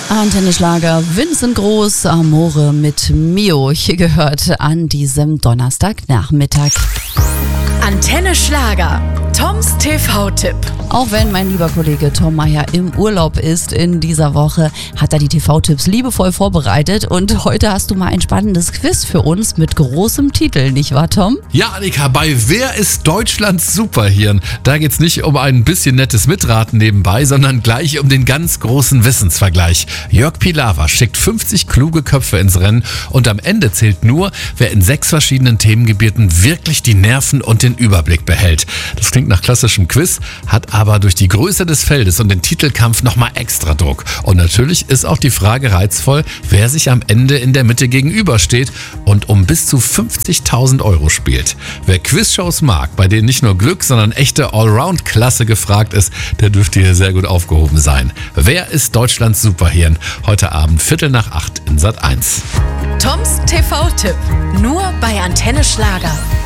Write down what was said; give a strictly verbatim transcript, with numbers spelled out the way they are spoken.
Antenne Schlager, Vincent Groß, Amore mit Mio. Hier gehört an diesem Donnerstagnachmittag. Antenne Schlager, Toms T V-Tipp. Auch wenn mein lieber Kollege Tom Meyer im Urlaub ist in dieser Woche, hat er die T V-Tipps liebevoll vorbereitet. Und heute hast du mal ein spannendes Quiz für uns mit großem Titel, nicht wahr, Tom? Ja, Annika, bei Wer ist Deutschlands Superhirn? Da geht's nicht um ein bisschen nettes Mitraten nebenbei, sondern gleich um den ganz großen Wissensvergleich. Jörg Pilawa schickt fünfzig kluge Köpfe ins Rennen und am Ende zählt nur, wer in sechs verschiedenen Themengebieten wirklich die Nerven und den Überblick behält. Das klingt nach klassischem Quiz, hat aber durch die Größe des Feldes und den Titelkampf nochmal extra Druck. Und natürlich ist auch die Frage reizvoll, wer sich am Ende in der Mitte gegenübersteht und um bis zu fünfzigtausend Euro spielt. Wer Quizshows mag, bei denen nicht nur Glück, sondern echte Allround-Klasse gefragt ist, der dürfte hier sehr gut aufgehoben sein. Wer ist Deutschlands Superhirn? Heute Abend Viertel nach acht in Sat eins. Toms T V-Tipp, nur bei Antenne Schlager.